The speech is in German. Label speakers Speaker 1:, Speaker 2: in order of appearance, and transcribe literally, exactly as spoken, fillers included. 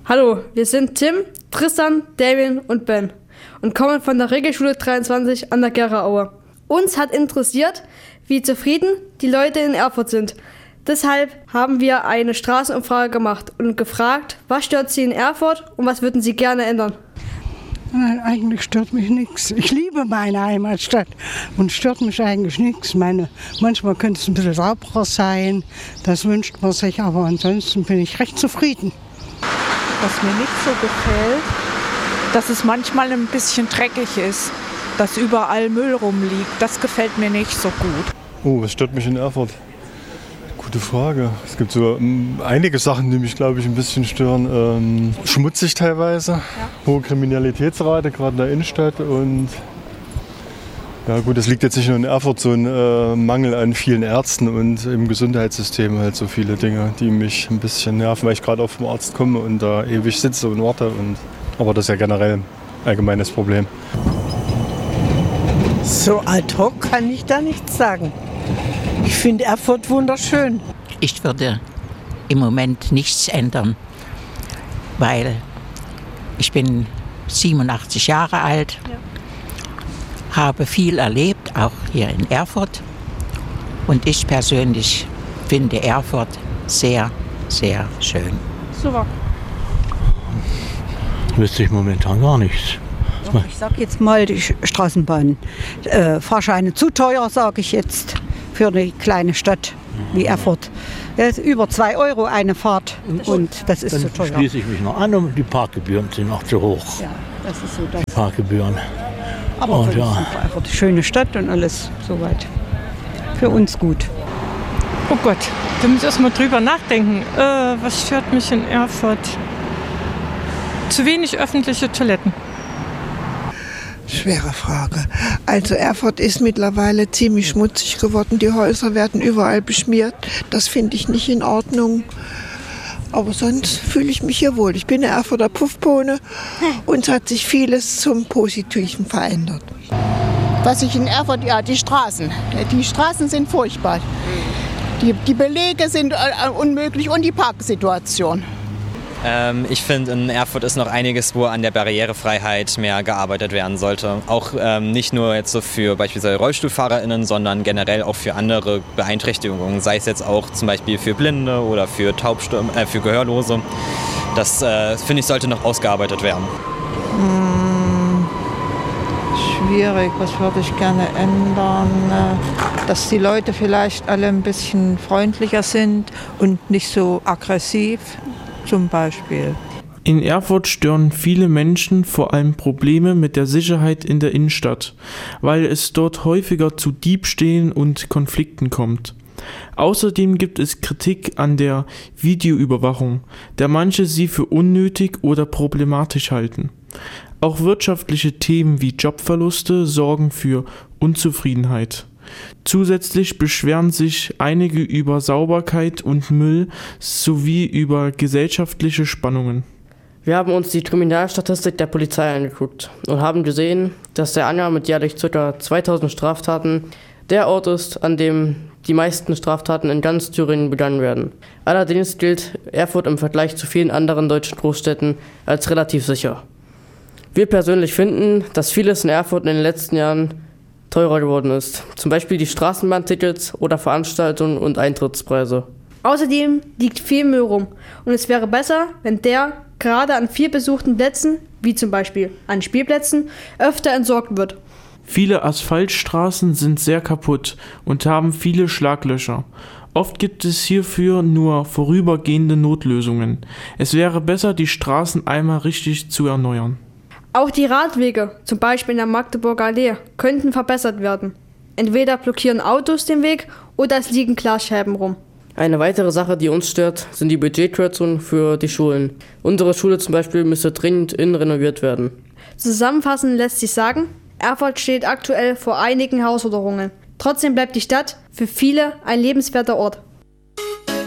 Speaker 1: Hallo, wir sind Tim, Tristan, Damien und Ben und kommen von der Regelschule dreiundzwanzig an der Gera-Aue. Uns hat interessiert, wie zufrieden die Leute in Erfurt sind. Deshalb haben wir eine Straßenumfrage gemacht und gefragt, was stört Sie in Erfurt und was würden Sie gerne ändern?
Speaker 2: Nein, eigentlich stört mich nichts. Ich liebe meine Heimatstadt und stört mich eigentlich nichts. Meine, manchmal könnte es ein bisschen sauberer sein, das wünscht man sich, aber ansonsten bin ich recht zufrieden.
Speaker 3: Was mir nicht so gefällt, dass es manchmal ein bisschen dreckig ist, dass überall Müll rumliegt. Das gefällt mir nicht so gut.
Speaker 4: Oh, was stört mich in Erfurt? Gute Frage. Es gibt so um, einige Sachen, die mich, glaube ich, ein bisschen stören. Ähm, schmutzig teilweise, ja. Hohe Kriminalitätsrate, gerade in der Innenstadt. Und ja gut, es liegt jetzt nicht nur in Erfurt, so ein äh, Mangel an vielen Ärzten und im Gesundheitssystem halt so viele Dinge, die mich ein bisschen nerven, weil ich gerade auch vom Arzt komme und da ewig sitze und warte. Und, aber das ist ja generell ein allgemeines Problem.
Speaker 5: So ad hoc kann ich da nichts sagen. Ich finde Erfurt wunderschön.
Speaker 6: Ich würde im Moment nichts ändern, weil ich bin siebenundachtzig Jahre alt, ja. Habe viel erlebt, auch hier in Erfurt. Und ich persönlich finde Erfurt sehr, sehr schön.
Speaker 1: Super.
Speaker 7: Wüsste ich momentan gar nichts.
Speaker 2: Ich sage jetzt mal, die Straßenbahn, äh, Fahrscheine zu teuer, sage ich jetzt, für eine kleine Stadt wie Erfurt. Das ist über zwei Euro eine Fahrt und das ist
Speaker 7: Dann
Speaker 2: zu teuer.
Speaker 7: Dann schließe ich mich noch an und die Parkgebühren sind noch zu hoch.
Speaker 2: Ja, das ist so das.
Speaker 7: Die Parkgebühren.
Speaker 2: Aber
Speaker 7: und
Speaker 2: für
Speaker 7: ja.
Speaker 2: Erfurt eine schöne Stadt und alles soweit. Für uns gut.
Speaker 8: Oh Gott, da muss ich erst mal drüber nachdenken. Äh, was stört mich in Erfurt? Zu wenig öffentliche Toiletten.
Speaker 9: Schwere Frage. Also Erfurt ist mittlerweile ziemlich schmutzig geworden. Die Häuser werden überall beschmiert. Das finde ich nicht in Ordnung. Aber sonst fühle ich mich hier wohl. Ich bin eine Erfurter Puffbohne und es hat sich vieles zum Positiven verändert.
Speaker 10: Was ich in Erfurt, ja, die Straßen. Die Straßen sind furchtbar. Die, die Belege sind unmöglich und die Parksituation.
Speaker 11: Ähm, ich finde, in Erfurt ist noch einiges, wo an der Barrierefreiheit mehr gearbeitet werden sollte. Auch ähm, nicht nur jetzt so für beispielsweise RollstuhlfahrerInnen, sondern generell auch für andere Beeinträchtigungen. Sei es jetzt auch zum Beispiel für Blinde oder für Taubstum- äh, für Gehörlose. Das, äh, finde ich, sollte noch ausgearbeitet werden.
Speaker 3: Hm, schwierig, was würde ich gerne ändern? Dass die Leute vielleicht alle ein bisschen freundlicher sind und nicht so aggressiv. Zum Beispiel.
Speaker 12: In Erfurt stören viele Menschen vor allem Probleme mit der Sicherheit in der Innenstadt, weil es dort häufiger zu Diebstählen und Konflikten kommt. Außerdem gibt es Kritik an der Videoüberwachung, der manche sie für unnötig oder problematisch halten. Auch wirtschaftliche Themen wie Jobverluste sorgen für Unzufriedenheit. Zusätzlich beschweren sich einige über Sauberkeit und Müll sowie über gesellschaftliche Spannungen.
Speaker 1: Wir haben uns die Kriminalstatistik der Polizei angeguckt und haben gesehen, dass der Anger mit jährlich ca. zweitausend Straftaten der Ort ist, an dem die meisten Straftaten in ganz Thüringen begangen werden. Allerdings gilt Erfurt im Vergleich zu vielen anderen deutschen Großstädten als relativ sicher. Wir persönlich finden, dass vieles in Erfurt in den letzten Jahren teurer geworden ist. Zum Beispiel die Straßenbahntickets oder Veranstaltungen und Eintrittspreise. Außerdem liegt viel Müll rum und es wäre besser, wenn der gerade an viel besuchten Plätzen, wie zum Beispiel an Spielplätzen, öfter entsorgt wird.
Speaker 12: Viele Asphaltstraßen sind sehr kaputt und haben viele Schlaglöcher. Oft gibt es hierfür nur vorübergehende Notlösungen. Es wäre besser, die Straßen einmal richtig zu erneuern.
Speaker 1: Auch die Radwege, zum Beispiel in der Magdeburger Allee, könnten verbessert werden. Entweder blockieren Autos den Weg oder es liegen Glasscheiben rum. Eine weitere Sache, die uns stört, sind die Budgetkürzungen für die Schulen. Unsere Schule zum Beispiel müsste dringend innen renoviert werden. Zusammenfassend lässt sich sagen, Erfurt steht aktuell vor einigen Herausforderungen. Trotzdem bleibt die Stadt für viele ein lebenswerter Ort.